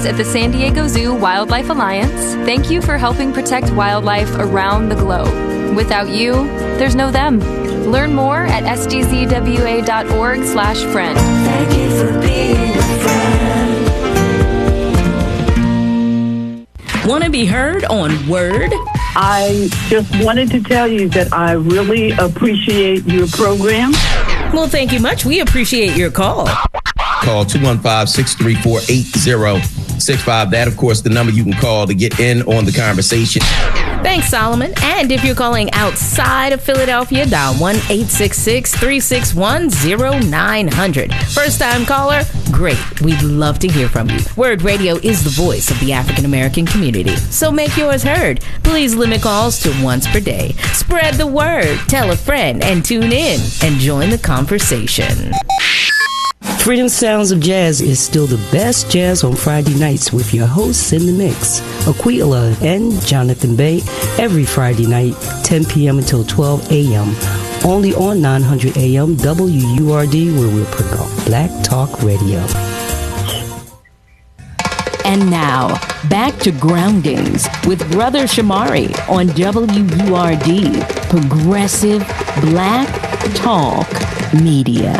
friends at the San Diego Zoo Wildlife Alliance, thank you for helping protect wildlife around the globe. Without you, there's no them. Learn more at sdzwa.org/friend. Thank you for being a friend. Want to be heard on Word? I just wanted to tell you that I really appreciate your program. Well, thank you much. We appreciate your call. Call 215-634-8065. That, of course, the number you can call to get in on the conversation. Thanks, Solomon. And if you're calling outside of Philadelphia, dial 1-866-361-0900. First-time caller? Great. We'd love to hear from you. Word Radio is the voice of the African-American community. So make yours heard. Please limit calls to once per day. Spread the word. Tell a friend and tune in and join the conversation. Freedom Sounds of Jazz is still the best jazz on Friday nights with your hosts in the mix, Aquila and Jonathan Bay, every Friday night, 10 p.m. until 12 a.m., only on 900 AM WURD, where we'll put on Black Talk Radio. And now, back to Groundings with Brother Shamari on WURD, Progressive Black Talk Media.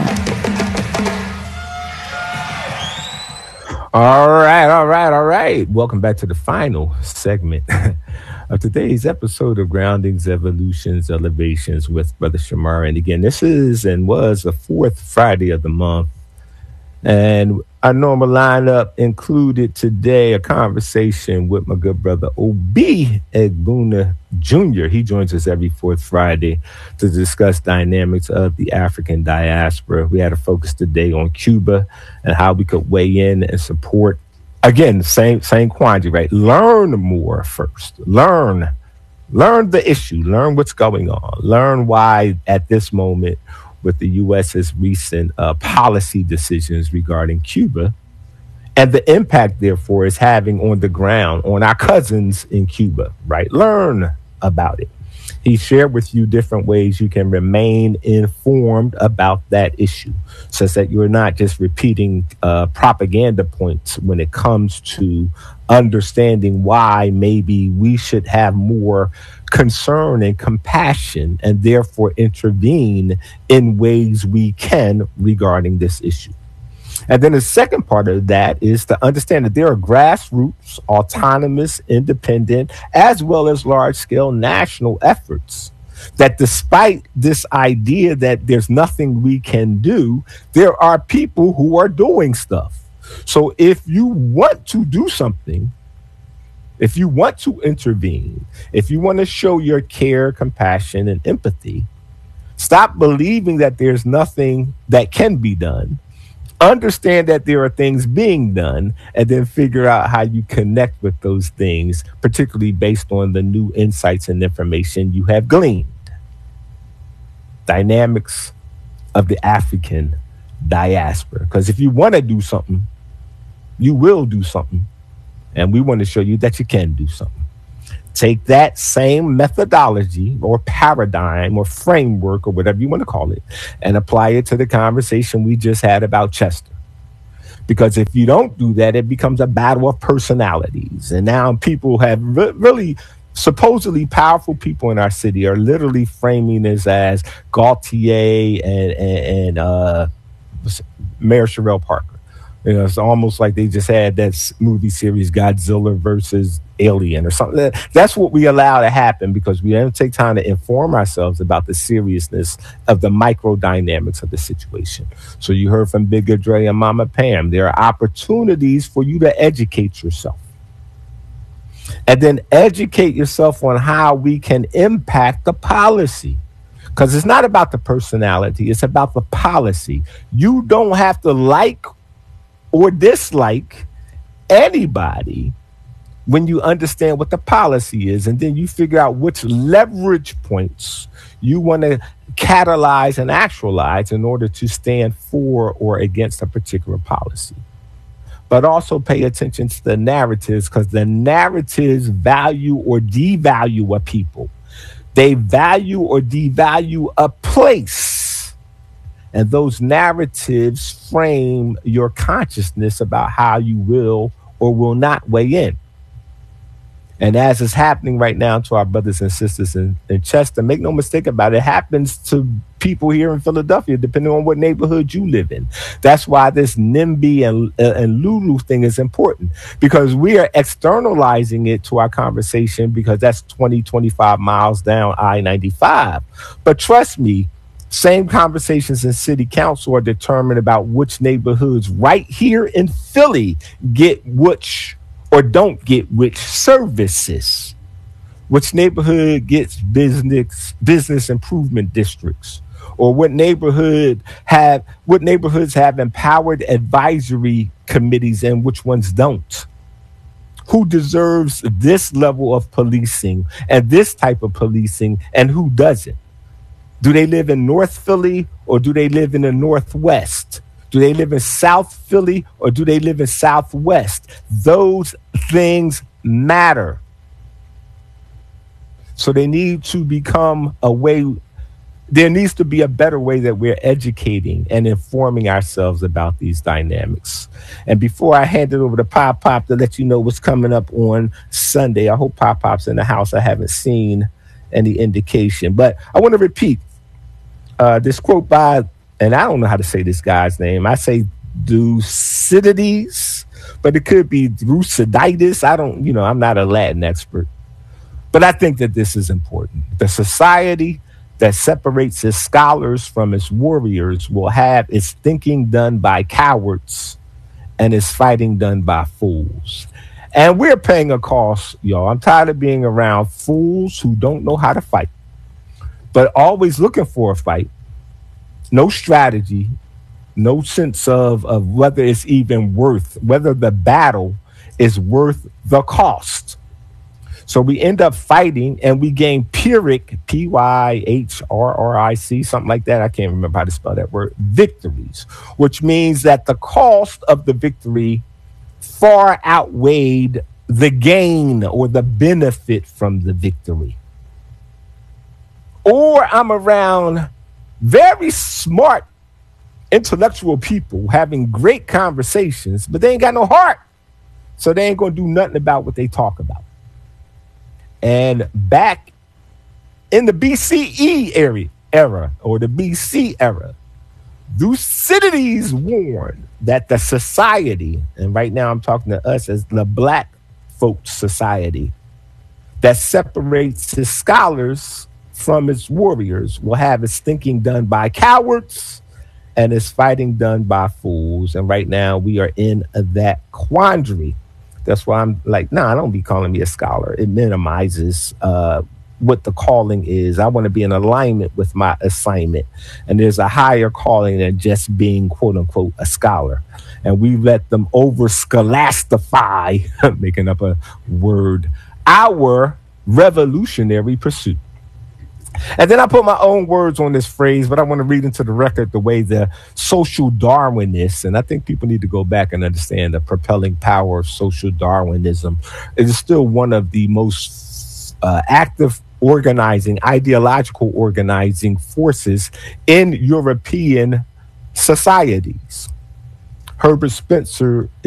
All right. Welcome back to the final segment of today's episode of Groundings, Evolutions, Elevations with Brother Shamar. And again, this is and was the fourth Friday of the month. And our normal lineup included today a conversation with my good brother Obi Egbuna Jr. He joins us every fourth Friday to discuss dynamics of the African diaspora. We had a focus today on Cuba and how we could weigh in and support. Again, same quandary, right? Learn more first. Learn the issue. Learn what's going on. Learn why at this moment, with the U.S.'s recent policy decisions regarding Cuba and the impact, therefore, is having on the ground on our cousins in Cuba, right? Learn about it. He shared with you different ways you can remain informed about that issue, so that you're not just repeating propaganda points when it comes to understanding why maybe we should have more concern and compassion and therefore intervene in ways we can regarding this issue. And then the second part of that is to understand that there are grassroots, autonomous, independent, as well as large-scale national efforts that despite this idea that there's nothing we can do, there are people who are doing stuff. So if you want to do something, if you want to intervene, if you want to show your care, compassion, and empathy, stop believing that there's nothing that can be done. Understand that there are things being done, and then figure out how you connect with those things, particularly based on the new insights and information you have gleaned. Dynamics of the African diaspora. Because if you want to do something, you will do something. And we want to show you that you can do something. Take that same methodology or paradigm or framework or whatever you want to call it and apply it to the conversation we just had about Chester. Because if you don't do that, it becomes a battle of personalities. And now people have really supposedly powerful people in our city are literally framing this as Gaultier and Mayor Sherelle Parker. You know, it's almost like they just had that movie series Godzilla versus Alien or something. That's what we allow to happen because we don't take time to inform ourselves about the seriousness of the micro dynamics of the situation. So you heard from Big Dre and Mama Pam. There are opportunities for you to educate yourself. And then educate yourself on how we can impact the policy. Because it's not about the personality, it's about the policy. You don't have to like or dislike anybody when you understand what the policy is, and then you figure out which leverage points you want to catalyze and actualize in order to stand for or against a particular policy. But also pay attention to the narratives, because the narratives value or devalue a people. They value or devalue a place. And those narratives frame your consciousness about how you will or will not weigh in. And as is happening right now to our brothers and sisters in Chester, make no mistake about it, it happens to people here in Philadelphia, depending on what neighborhood you live in. That's why this NIMBY and Lulu thing is important, because we are externalizing it to our conversation, because that's 20, 25 miles down I-95. But trust me, same conversations in city council are determined about which neighborhoods right here in Philly get which or don't get which services, which neighborhood gets business improvement districts, or what neighborhoods have empowered advisory committees and which ones don't. Who deserves this level of policing and this type of policing, and who doesn't? Do they live in North Philly or do they live in the Northwest? Do they live in South Philly or do they live in Southwest? Those things matter. So they need to become a way. There needs to be a better way that we're educating and informing ourselves about these dynamics. And before I hand it over to Pop Pop to let you know what's coming up on Sunday, I hope Pop Pop's in the house. I haven't seen any indication, but I want to repeat this quote by, and I don't know how to say this guy's name. I say Thucydides, but it could be Thucydides. I'm not a Latin expert, but I think that this is important. The society that separates its scholars from its warriors will have its thinking done by cowards and its fighting done by fools. And we're paying a cost, y'all. I'm tired of being around fools who don't know how to fight, but always looking for a fight. No strategy, no sense of whether it's even whether the battle is worth the cost. So we end up fighting and we gain Pyrrhic, Pyrrhic, something like that. I can't remember how to spell that word, victories, which means that the cost of the victory far outweighed the gain or the benefit from the victory. Or I'm around very smart, intellectual people having great conversations, but they ain't got no heart. So they ain't going to do nothing about what they talk about. And back in the BCE era, or the BC era, Thucydides warned that the society, and right now I'm talking to us as the Black folk society, that separates its scholars from its warriors will have its thinking done by cowards and its fighting done by fools. And right now we are in that quandary. That's why I'm like, don't be calling me a scholar. It minimizes what the calling is. I want to be in alignment with my assignment. And there's a higher calling than just being, quote unquote, a scholar. And we let them over scholastify, making up a word, our revolutionary pursuit. And then I put my own words on this phrase, but I want to read into the record the way the social Darwinists, and I think people need to go back and understand the propelling power of social Darwinism. It is still one of the most active ideological organizing forces in European societies. Herbert Spencer